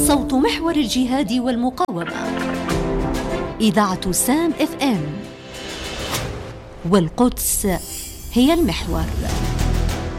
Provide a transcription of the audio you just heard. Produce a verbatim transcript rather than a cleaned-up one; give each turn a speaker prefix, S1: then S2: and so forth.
S1: صوت محور الجهاد والمقاومة، إذاعة سام اف ام، والقدس هي المحور.